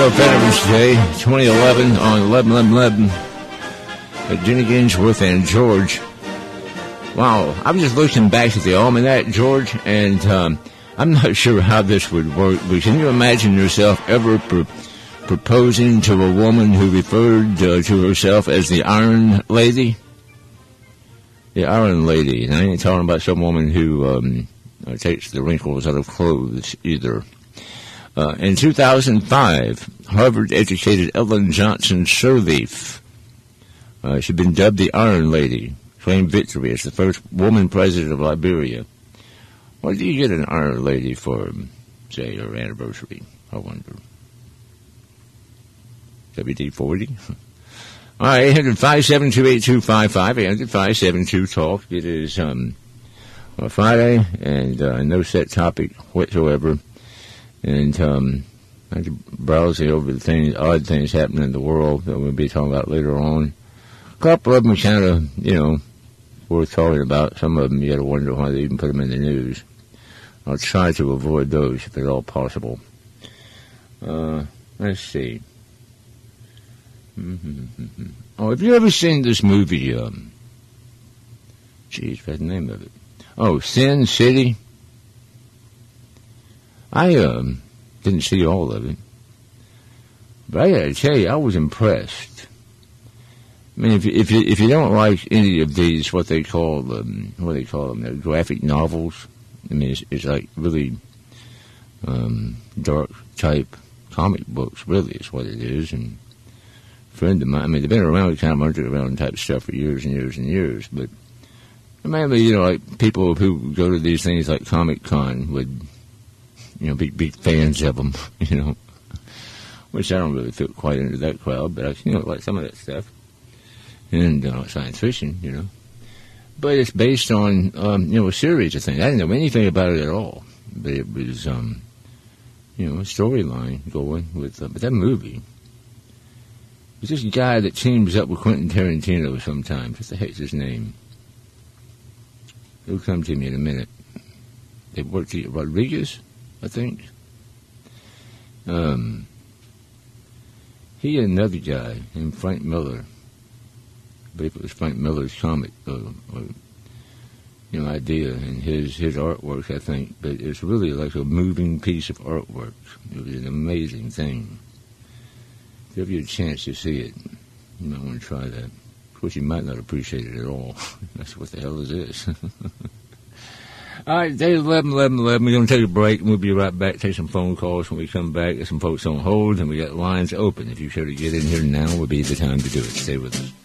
Veterans Day 2011 on 11/11/11 at Jenny Gainsworth and George. Wow, I was just looking back at the almanac, George, and I'm not sure how this would work, but can you imagine yourself ever proposing to a woman who referred to herself as the Iron Lady? The Iron Lady. And I ain't talking about some woman who takes the wrinkles out of clothes either. In 2005, Harvard-educated Ellen Johnson Sirleaf, she'd been dubbed the Iron Lady, claimed victory as the first woman president of Liberia. What do you get an Iron Lady for, say, her anniversary? I wonder. WD-40? All right, 800-572-8255, 800-572-TALK. It is Friday, and no set topic whatsoever. And I could browse over the odd things happening in the world that we'll be talking about later on. A couple of them are kind of, worth talking about. Some of them you got to wonder why they even put them in the news. I'll try to avoid those if at all possible. Let's see. Oh, have you ever seen this movie? What's the name of it? Oh, Sin City. I didn't see all of it, but I gotta tell you, I was impressed. I mean, if you don't like any of these, what they call them, graphic novels. I mean, it's like really dark type comic books. Really, is what it is. And a friend of mine, I mean, they've been around kind of underground type stuff for years and years and years. But mainly, like people who go to these things like Comic Con would. Be fans of them, which I don't really fit quite into that crowd, but I, like some of that stuff. And, science fiction, But it's based on, a series of things. I didn't know anything about it at all, but it was, a storyline going with, but that movie, it's this guy that teams up with Quentin Tarantino sometimes. What the heck's his name? It'll come to me in a minute. They worked together. Rodriguez? I think. He and another guy named Frank Miller. I believe it was Frank Miller's comic, idea and his artwork, I think. But it's really like a moving piece of artwork. It was an amazing thing. If you ever get a chance to see it, you might want to try that. Of course, you might not appreciate it at all. That's what the hell is this? All right, day 11/11/11. We're going to take a break, and we'll be right back. Take some phone calls when we come back. Get some folks on hold, and we got lines open. If you care to get in here now, would be the time to do it. Stay with us.